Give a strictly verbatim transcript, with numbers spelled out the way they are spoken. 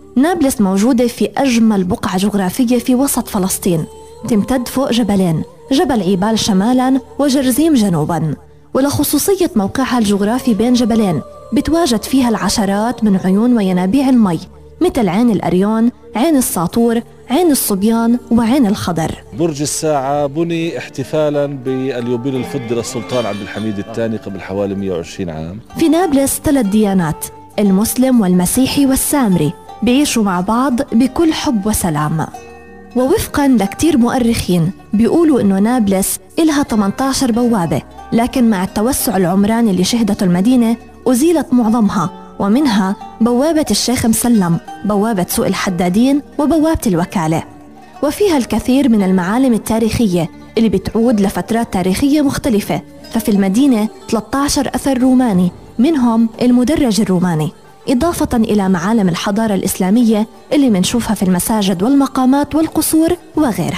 نابلس موجودة في أجمل بقعة جغرافية في وسط فلسطين، تمتد فوق جبلين، جبل عيبال شمالاً وجرزيم جنوباً. ولخصوصية موقعها الجغرافي بين جبلين بتواجد فيها العشرات من عيون وينابيع المي، مثل عين الأريون، عين الساطور، عين الصبيان، وعين الخضر. برج الساعة بني احتفالاً باليوبيل الفضي للسلطان عبد الحميد الثاني قبل حوالي مئة وعشرين عام. في نابلس ثلاث ديانات، المسلم والمسيحي والسامري، بيعيشوا مع بعض بكل حب وسلام. ووفقاً لكتير مؤرخين بيقولوا إنه نابلس إلها ثمانية عشر بوابة، لكن مع التوسع العمراني اللي شهدته المدينة أزيلت معظمها، ومنها بوابة الشيخ مسلم، بوابة سوق الحدادين، وبوابة الوكالة. وفيها الكثير من المعالم التاريخية اللي بتعود لفترات تاريخية مختلفة، ففي المدينة ثلاثة عشر أثر روماني، منهم المدرج الروماني، إضافة إلى معالم الحضارة الإسلامية اللي منشوفها في المساجد والمقامات والقصور وغيرها.